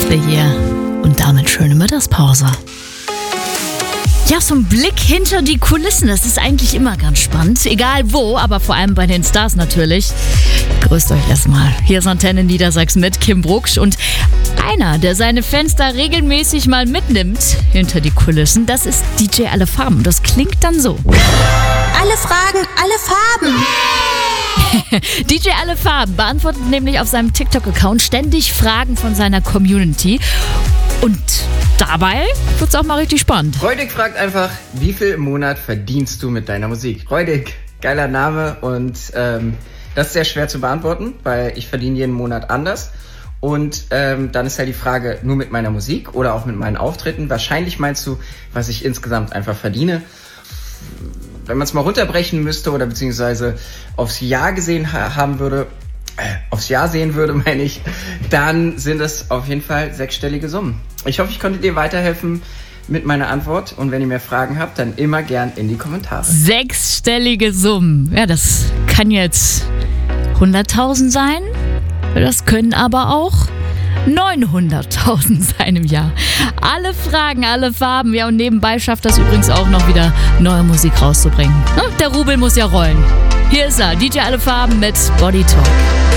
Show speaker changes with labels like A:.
A: sind wir hier. Und damit schöne Mittagspause. Ja, so ein Blick hinter die Kulissen, das ist eigentlich immer ganz spannend. Egal wo, aber vor allem bei den Stars natürlich. Grüßt euch erstmal. Hier ist Antenne Niedersachsen mit Kim Brucksch. Und einer, der seine Fans da regelmäßig mal mitnimmt hinter die Kulissen, das ist DJ Alle Farben. Das klingt dann so.
B: Alle Fragen, alle Farben.
A: DJ Alle Farben beantwortet nämlich auf seinem TikTok-Account ständig Fragen von seiner Community. Und dabei wird's auch mal richtig spannend.
C: Freudig fragt einfach, wie viel im Monat verdienst du mit deiner Musik? Freudig, geiler Name und das ist sehr schwer zu beantworten, weil ich verdiene jeden Monat anders. Und dann ist halt die Frage, nur mit meiner Musik oder auch mit meinen Auftritten? Wahrscheinlich meinst du, was ich insgesamt einfach verdiene. Wenn man es mal runterbrechen müsste oder beziehungsweise aufs Jahr gesehen aufs Jahr sehen würde, meine ich, dann sind es auf jeden Fall 6-stellige Summen. Ich hoffe, ich konnte dir weiterhelfen mit meiner Antwort und wenn ihr mehr Fragen habt, dann immer gern in die Kommentare.
A: 6-stellige Summen. Ja, das kann jetzt 100.000 sein. Das können aber auch 900.000 sein im Jahr. Alle Fragen, alle Farben. Ja, und nebenbei schafft das übrigens auch noch wieder neue Musik rauszubringen. Der Rubel muss ja rollen. Hier ist er, DJ Alle Farben mit Body Talk.